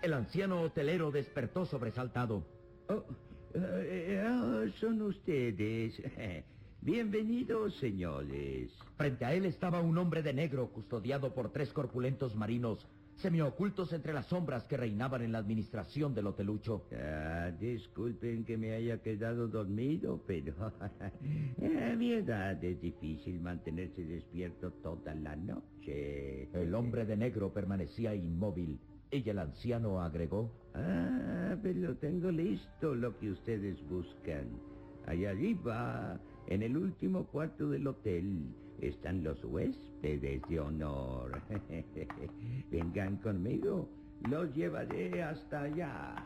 El anciano hotelero despertó sobresaltado. Son ustedes. Bienvenidos, señores. Frente a él estaba un hombre de negro custodiado por 3 corpulentos marinos, semiocultos entre las sombras que reinaban en la administración del hotelucho. Disculpen que me haya quedado dormido, pero a mi edad es difícil mantenerse despierto toda la noche. El hombre de negro permanecía inmóvil y el anciano agregó: pero tengo listo lo que ustedes buscan. Allá arriba, en el último cuarto del hotel, están los huéspedes de honor. Vengan conmigo, los llevaré hasta allá.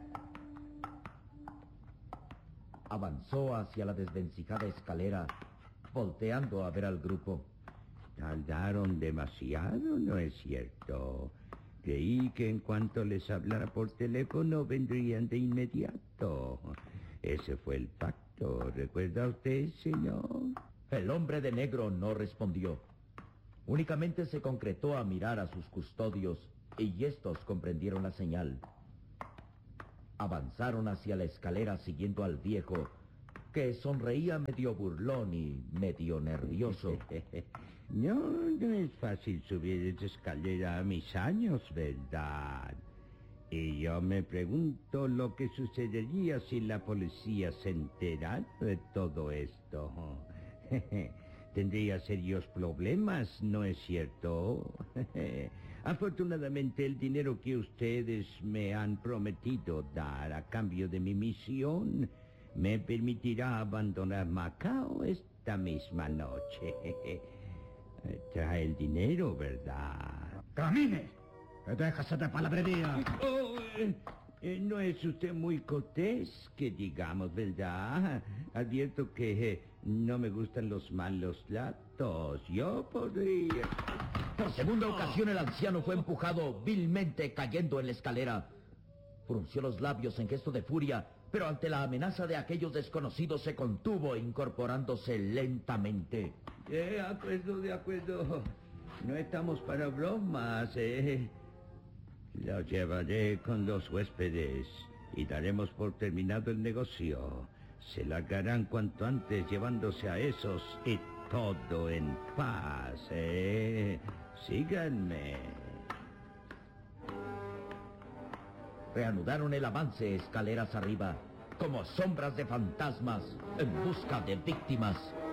Avanzó hacia la desvencijada escalera, volteando a ver al grupo. Tardaron demasiado, ¿no es cierto? Creí que en cuanto les hablara por teléfono vendrían de inmediato. Ese fue el pacto, ¿recuerda usted, señor? El hombre de negro no respondió. Únicamente se concretó a mirar a sus custodios y estos comprendieron la señal. Avanzaron hacia la escalera siguiendo al viejo, que sonreía medio burlón y medio nervioso. No es fácil subir esa escalera a mis años, ¿verdad? Y yo me pregunto lo que sucedería si la policía se enterara de todo esto. Tendría serios problemas, ¿no es cierto? Afortunadamente, el dinero que ustedes me han prometido dar a cambio de mi misión me permitirá abandonar Macao esta misma noche. Trae el dinero, ¿verdad? ¡Camine! ¡Déjase de palabrería! No es usted muy cortés, que digamos, ¿verdad? Advierto que no me gustan los malos tratos. Yo podría... Por segunda ocasión el anciano fue empujado vilmente, cayendo en la escalera. Frunció los labios en gesto de furia, pero ante la amenaza de aquellos desconocidos se contuvo, incorporándose lentamente. De acuerdo. No estamos para bromas, Lo llevaré con los huéspedes y daremos por terminado el negocio. Se largarán cuanto antes llevándose a esos y todo en paz, Síganme. Reanudaron el avance escaleras arriba, como sombras de fantasmas en busca de víctimas.